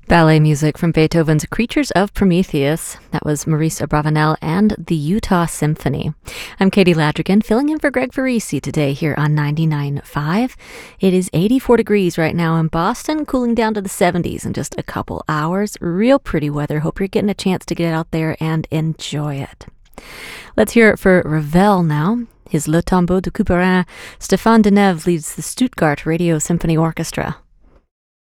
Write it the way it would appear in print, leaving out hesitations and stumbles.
Ballet music from Beethoven's Creatures of Prometheus. That was Maurice Abravanel and the Utah Symphony. I'm Katie Ladrigan, filling in for Greg Verisi today here on 99.5. It is 84 degrees right now in Boston, cooling down to the 70s in just a couple hours. Real pretty weather. Hope you're getting a chance to get out there and enjoy it. Let's hear it for Ravel now. His Le Tombeau de Couperin. Stéphane Deneuve leads the Stuttgart Radio Symphony Orchestra.